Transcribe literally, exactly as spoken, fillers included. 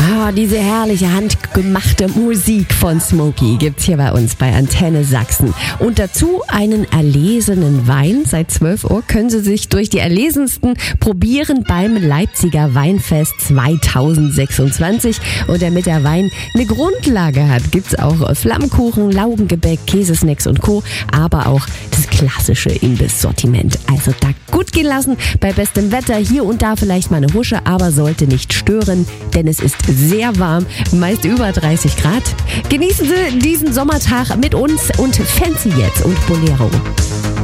Ah, diese herrliche handgemachte Musik von Smokey gibt's hier bei uns bei Antenne Sachsen. Und dazu einen erlesenen Wein. Seit zwölf Uhr können Sie sich durch die erlesensten probieren beim Leipziger Weinfest zweitausendsechsundzwanzig. Und damit der Wein eine Grundlage hat, gibt's auch Flammkuchen, Laugengebäck, Käsesnacks und Co. Aber auch das klassische Imbiss-Sortiment. Also da gut gehen lassen bei bestem Wetter. Hier und da vielleicht mal eine Husche, aber sollte nicht stören, denn es ist sehr warm, meist über dreißig Grad. Genießen Sie diesen Sommertag mit uns und Fancy jetzt und Bolero.